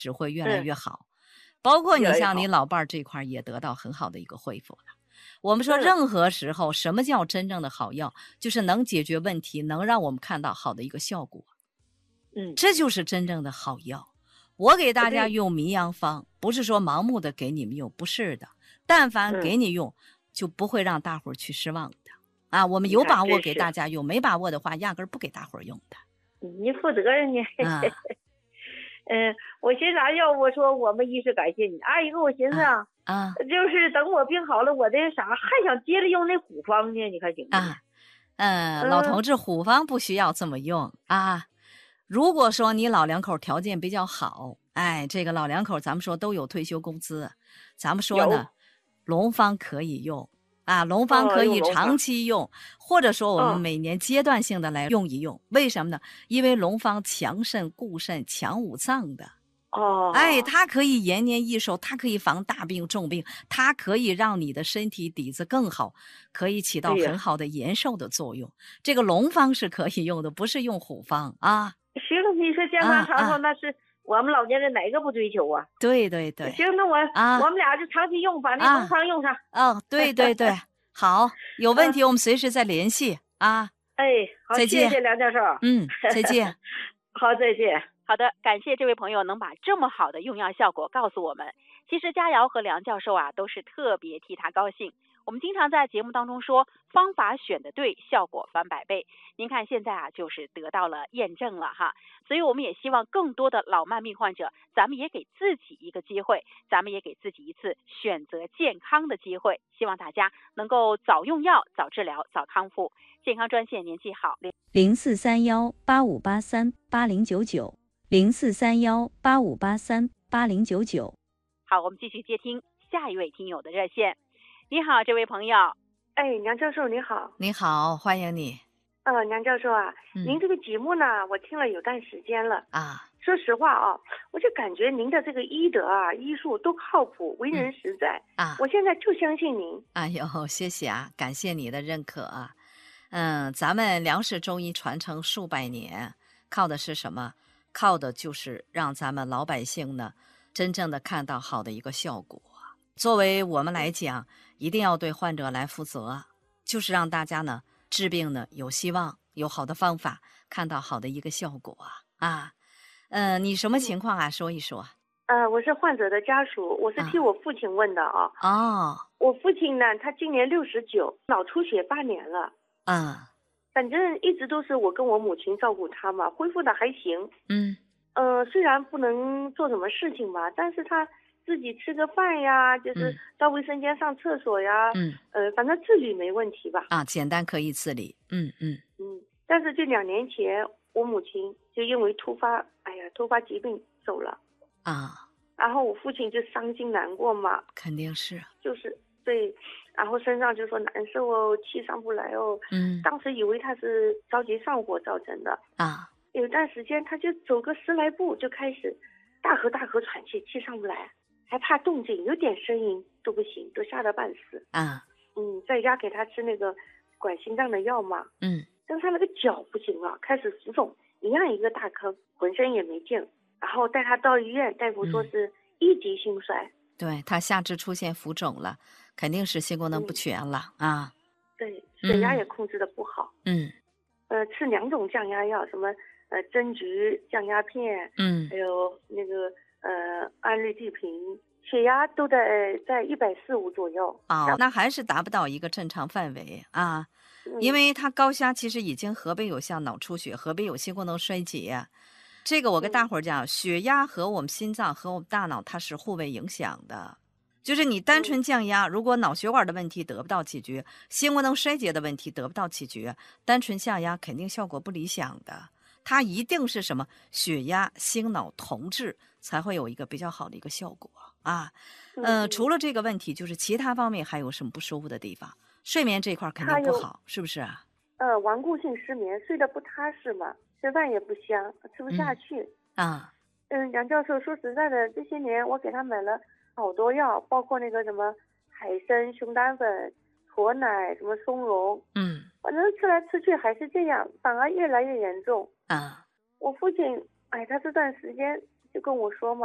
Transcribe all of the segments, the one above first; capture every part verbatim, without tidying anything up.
只会越来嗯， 越好。包括你越来越好。 像你老伴儿这块儿也得到很好的一个恢复了。我们说嗯， 任何时候，什么叫真正的好药？就是能解决问题，能让我们看到好的一个效果， 嗯， 这就是真正的好药。我给呃， 大家对， 用迷阳方，不是说盲目的给你们用，不是的。但凡嗯， 给你用，就不会让大伙儿去失望的。啊，我们你看有把握真是， 给大家用，没把握的话，压根儿不给大伙儿用的。 你负责任呢。 啊嗯，我寻思啥要我说我们一是感谢你，二一个我寻思啊啊， 啊就是等我病好了，我这啥还想接着用那虎方呢，你看行不呢？ 啊！嗯，老嗯， 同志，虎方不需要这么用啊。如果说你老两口条件比较好，哎，这个老两口咱们说都有退休工资，咱们说呢， 有， 龙方可以用啊，龙方哦， 可以长用龙方， 期用，或者说我们嗯， 每年阶段性的来用一用。为什么呢？因为龙方强肾固肾、强五脏的。哎， 哦， 它可以延年益寿，它可以防大病重病，它可以让你的身体底子更好，可以起到哎呀， 很好的延寿的作用。这个龙方是可以用的，不是用虎方啊行了，你说健康长寿啊啊！ 那是我们老年人哪个不追求啊？ 对对对行，那我我啊们俩就长期用，把那龙啊方用上。 哦，对对对，好，有问嗯， 题我们随时再联系啊！ 哎，好， 再见， 谢谢梁教授。 嗯，再见。 好，再见。 好的，感谢这位朋友能把这么好的用药效果告诉我们。其实佳瑶和梁教授啊，都是特别替他高兴。我们经常在节目当中说，方法选的对，效果翻百倍。您看现在啊，就是得到了验证了哈。所以我们也希望更多的老慢病患者，咱们也给自己一个机会，咱们也给自己一次选择健康的机会。希望大家能够早用药、早治疗、早康复。健康专线您记好， 零四三幺八五八三八零九九，零四三幺八五八三八零九九。 好，我们继续接听下一位听友的热线。你好，这位朋友。 哎，梁教授你好。 你好，欢迎你。 呃，梁教授啊， 嗯您这个节目呢，我听了有段时间了。 啊说实话啊，我就感觉您的这个医德啊、医术都靠谱，为人实在。 啊， 我现在就相信您。 哎呦，谢谢啊，感谢你的认可啊。嗯，咱们梁氏中医传承数百年，靠的是什么？靠的就是让咱们老百姓呢，真正的看到好的一个效果。作为我们来讲，一定要对患者来负责，就是让大家呢治病呢有希望，有好的方法，看到好的一个效果啊啊。嗯，你什么情况啊？说一说。 呃，我是患者的家属，我是替啊我父亲问的啊。 哦， 我父亲呢，他今年六十九，脑出血八年了。 嗯反正一直都是我跟我母亲照顾他嘛，恢复的还行。 嗯呃，虽然不能做什么事情吧，但是他自己吃个饭呀，就是嗯到卫生间上厕所呀， 嗯呃，反正自理没问题吧。 啊，简单可以自理。嗯嗯嗯，但是就两年前，我母亲就因为突发，哎呀，突发疾病走了， 啊， 然后我父亲就伤心难过嘛， 肯定是。 就是对，然后身上就说难受哦，气上不来哦。 嗯当时以为他是着急上火造成的， 啊有段时间他就走个十来步就开始大口大口喘气，气上不来，还怕动静，有点声音都不行，都吓得半死。 啊嗯，在家给他吃那个管心脏的药嘛， 嗯但是他那个脚不行了，开始浮肿，一样一个大坑，浑身也没劲。然后带他到医院，大夫说是一级心衰。 对，他下肢出现浮肿了，肯定是心功能不全了、嗯、啊。 对，血压也控制的不好。 嗯呃，吃两种降压药，什么呃针菊降压片， 嗯还有那个呃安利地平，血压都在在一百四五左右。 哦，那还是达不到一个正常范围啊。 嗯、 因为他高压其实已经合并有像脑出血，合并有心功能衰竭。这个我跟大伙儿讲，血压和我们心脏和我们大脑它是互为影响的。就是你单纯降压，如果脑血管的问题得不到解决，心功能衰竭的问题得不到解决，单纯降压肯定效果不理想的。它一定是什么血压、心脑同治才会有一个比较好的一个效果啊。呃，除了这个问题，就是其他方面还有什么不舒服的地方？睡眠这块肯定不好，是不是啊？ 呃，顽固性失眠，睡得不踏实嘛，吃饭也不香，吃不下去。 嗯、啊， 嗯，杨教授，说实在的，这些年我给他买了好多药，包括那个什么海参、熊胆粉、驼奶、什么松茸， 嗯， 反正吃来吃去还是这样，反而越来越严重。 啊， 我父亲，哎，他这段时间就跟我说嘛，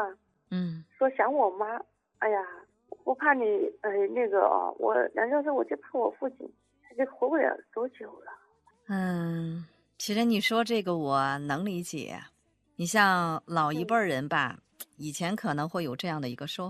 嗯说想我妈。哎呀，我怕你，呃，那个啊，我梁教授，我就怕我父亲，他这活不了多久了。 嗯，其实你说这个我能理解。你像老一辈嗯儿人吧，以前可能会有这样的一个说